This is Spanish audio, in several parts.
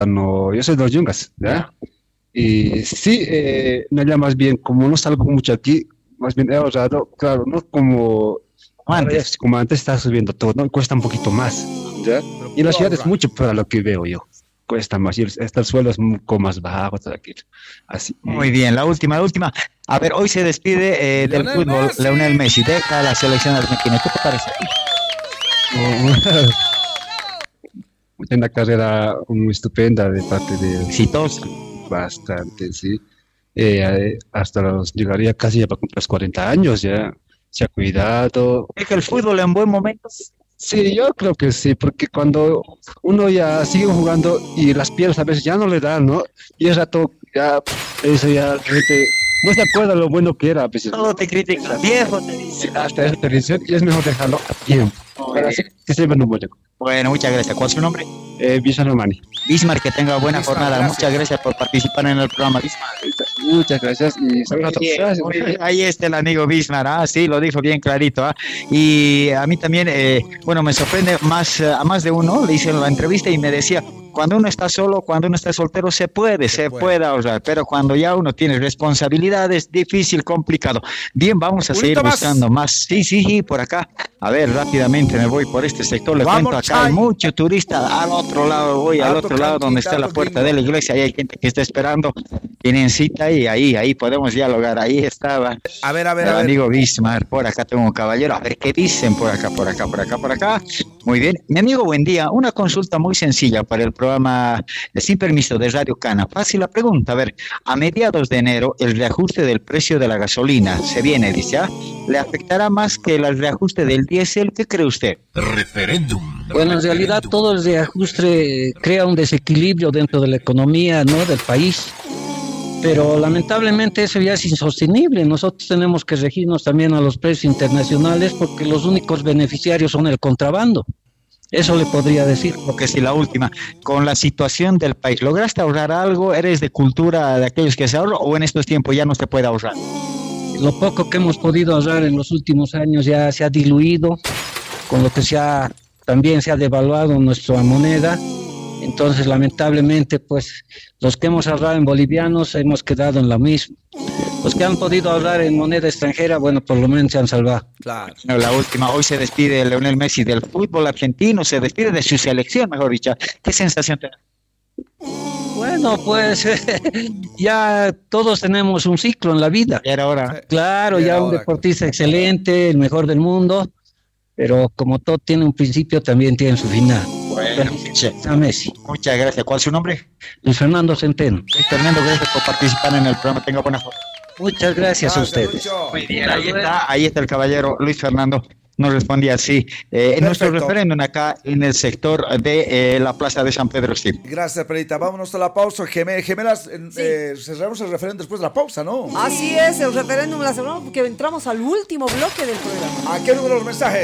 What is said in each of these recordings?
no, yo soy de los Yungas, ¿ya? Y sí, no, ya más bien, como no salgo mucho aquí, más bien he ahorrado, claro, no como Antes. como antes está subiendo todo, ¿no? Cuesta un poquito más, ¿ya? Pero Y en la puro ciudad es ahorrar. mucho para lo que veo yo, cuesta más, y el suelo es un poco más bajo, todo aquello, así. Muy bien, la última, la última. A ver, hoy se despide del Lionel fútbol Messi. Lionel Messi, deja la selección argentina. ¿Qué te parece? Una carrera muy estupenda de parte de Exitoso. bastante, sí. Llegaría casi ya para cumplir los 40 años, ya se ha cuidado. Deja el fútbol en buen momento. Sí, yo creo que sí, porque cuando uno ya sigue jugando y las piernas a veces ya no le dan, ¿no? Y es rato, ya, eso ya, gente, no se acuerda lo bueno que era a veces, Todo ¿no? te critica, viejo, te dice. Hasta esa televisión y es mejor dejarlo a tiempo. Para que se vean un buen. Bueno, muchas gracias. ¿Cuál es su nombre? Visa Romani. Bismarck, que tenga buena Bismarck, jornada. gracias. Muchas gracias por participar en el programa, Bismarck. Muchas gracias y saludos a todos. Gracias. Muy bien. Ahí está el amigo Bismarck, sí, lo dijo bien clarito. Y a mí también, bueno, me sorprende más, a más de uno, le hice la entrevista y me decía, cuando uno está solo, cuando uno está soltero, se puede ahorrar, pero cuando ya uno tiene responsabilidades, difícil, complicado. Bien, vamos a seguir Unito más. buscando más. Sí, por acá. A ver, rápidamente me voy por este sector, le Vamos, cuento acá, hay Chay. mucho turista, al otro lado voy, al Alto otro lado donde está la Alto puerta Bingo. de la iglesia, ahí hay gente que está esperando, tienen cita y ahí podemos dialogar, ahí estaba A ver, el amigo Bismarck, por acá tengo un caballero, a ver qué dicen por acá. Muy bien, mi amigo, buen día, una consulta muy sencilla para el programa Sin Permiso de Radio Cana, fácil la pregunta, a ver, a mediados de enero el reajuste del precio de la gasolina se viene, dice, ¿ah? ¿Le afectará más que el reajuste del diésel? ¿Qué cree usted? Referéndum. Bueno, en realidad todo el reajuste crea un desequilibrio dentro de la economía, ¿no?, del país. Pero lamentablemente eso ya es insostenible. Nosotros tenemos que regirnos también a los precios internacionales porque los únicos beneficiarios son el contrabando. Eso le podría decir. Porque si la última, con la situación del país, ¿lograste ahorrar algo? ¿Eres de cultura de aquellos que se ahorran o en estos tiempos ya no se puede ahorrar? Lo poco que hemos podido ahorrar en los últimos años ya se ha diluido, con lo que también se ha devaluado nuestra moneda. Entonces, lamentablemente, pues los que hemos ahorrado en bolivianos hemos quedado en lo mismo. Los que han podido ahorrar en moneda extranjera, bueno, por lo menos se han salvado. Claro. No, la última, hoy se despide Lionel Messi del fútbol argentino, se despide de su selección, mejor dicho. ¿Qué sensación te da? Bueno, pues ya todos tenemos un ciclo en la vida. Ya era hora. Claro, Ya ya era un hora. deportista excelente, el mejor del mundo, pero como todo tiene un principio, también tiene su final. Bueno, A Messi. muchas gracias. ¿Cuál es su nombre? Luis Fernando Centeno. Luis Fernando, gracias por participar en el programa. Tenga buena jornada. Muchas gracias a Gracias, ustedes. Lucho. Muy bien, ahí está el caballero Luis Fernando. Nos respondía así. En nuestro Perfecto. referéndum acá en el sector de la Plaza de San Pedro, sí. Gracias, Perita. Vámonos a la pausa. Gemelas, cerramos el referéndum después de la pausa, ¿no? Así es, el referéndum la cerramos porque entramos al último bloque del programa. ¿A qué número los mensajes?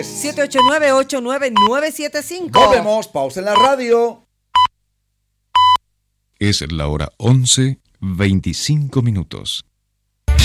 789-89975. Volvemos, pausa en la radio. Es la hora 11:25.